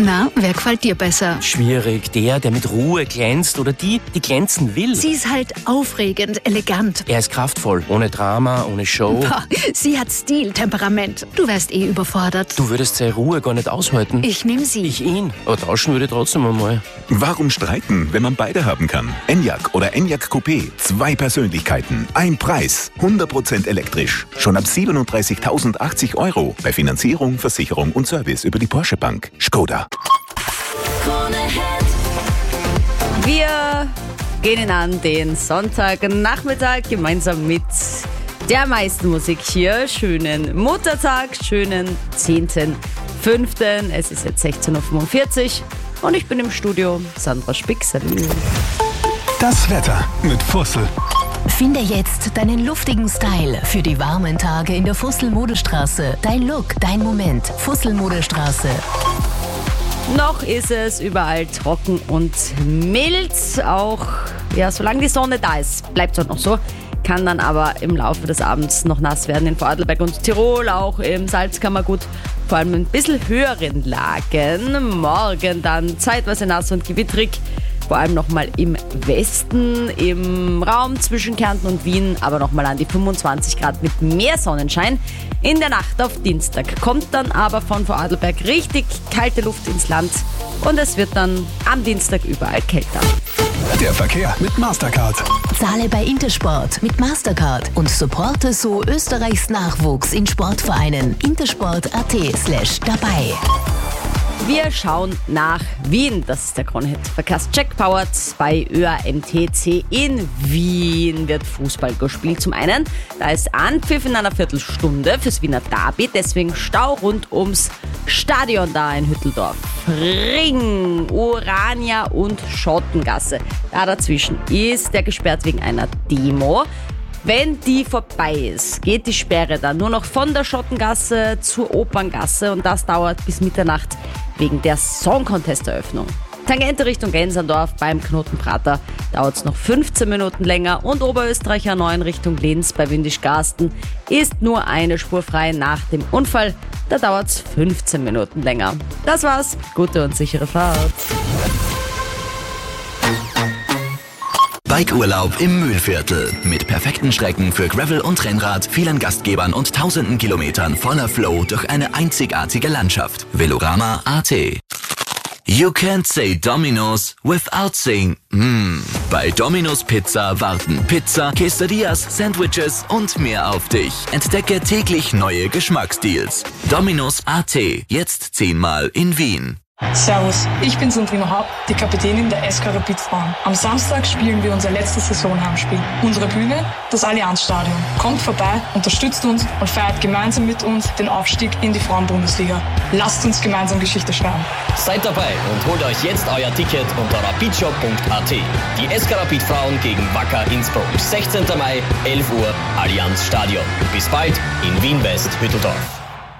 Na, wer gefällt dir besser? Schwierig. Der mit Ruhe glänzt oder die glänzen will. Sie ist halt aufregend, elegant. Er ist kraftvoll, ohne Drama, ohne Show. Boah, sie hat Stil, Temperament. Du wärst überfordert. Du würdest seine Ruhe gar nicht aushalten. Ich nehme sie. Ich ihn. Aber tauschen würde ich trotzdem einmal. Warum streiten, wenn man beide haben kann? Enyaq oder Enyaq Coupé. 2 Persönlichkeiten, ein Preis. 100% elektrisch. Schon ab 37.080 € bei Finanzierung, Versicherung und Service über die Porsche Bank. Skoda. Wir gehen an den Sonntagnachmittag gemeinsam mit der meisten Musik hier. Schönen Muttertag, schönen 10.05. Es ist jetzt 16.45 Uhr und ich bin im Studio. Sandra Spick, salut. Das Wetter mit Fussel. Finde jetzt deinen luftigen Style für die warmen Tage in der Fussel-Modestraße. Dein Look, dein Moment. Fussel-Modestraße. Noch ist es überall trocken und mild. Auch solange die Sonne da ist, bleibt es auch noch so. Kann dann aber im Laufe des Abends noch nass werden in Vorarlberg und Tirol, auch im Salzkammergut, vor allem in ein bisschen höheren Lagen. Morgen dann zeitweise nass und gewitterig. Vor allem nochmal im Westen, im Raum zwischen Kärnten und Wien, aber nochmal an die 25 Grad mit mehr Sonnenschein. In der Nacht auf Dienstag kommt dann aber von Vorarlberg richtig kalte Luft ins Land und es wird dann am Dienstag überall kälter. Der Verkehr mit Mastercard. Zahle bei Intersport mit Mastercard und supporte so Österreichs Nachwuchs in Sportvereinen. intersport.at/dabei. Wir schauen nach Wien. Das ist der Kronhit-Verkehrscheck powered bei ÖAMTC. In Wien wird Fußball gespielt. Zum einen, da ist Anpfiff in einer Viertelstunde fürs Wiener Derby. Deswegen Stau rund ums Stadion da in Hütteldorf. Ring, Urania und Schottengasse. Da dazwischen ist der gesperrt wegen einer Demo. Wenn die vorbei ist, geht die Sperre dann nur noch von der Schottengasse zur Operngasse und das dauert bis Mitternacht wegen der Song Contest Eröffnung. Tangente Richtung Gensandorf beim Knotenprater dauert es noch 15 Minuten länger und Oberösterreicher 9 Richtung Linz bei Windischgarsten ist nur eine Spur frei nach dem Unfall. Da dauert es 15 Minuten länger. Das war's. Gute und sichere Fahrt. Bikeurlaub im Mühlviertel. Mit perfekten Strecken für Gravel und Rennrad, vielen Gastgebern und tausenden Kilometern voller Flow durch eine einzigartige Landschaft. Velorama.at. You can't say Domino's without saying Bei Domino's Pizza warten Pizza, Quesadillas, Sandwiches und mehr auf dich. Entdecke täglich neue Geschmacksdeals. Domino's.at. Jetzt 10-mal in Wien. Servus, ich bin Sandrina Haupt, die Kapitänin der SK Rapid Frauen. Am Samstag spielen wir unser letztes Saisonheimspiel. Unsere Bühne, das Allianzstadion. Kommt vorbei, unterstützt uns und feiert gemeinsam mit uns den Aufstieg in die Frauenbundesliga. Lasst uns gemeinsam Geschichte schreiben. Seid dabei und holt euch jetzt euer Ticket unter rapidshop.at. Die SK Rapid Frauen gegen Wacker Innsbruck. 16. Mai, 11 Uhr, Allianzstadion. Bis bald in Wien West, Hütteldorf.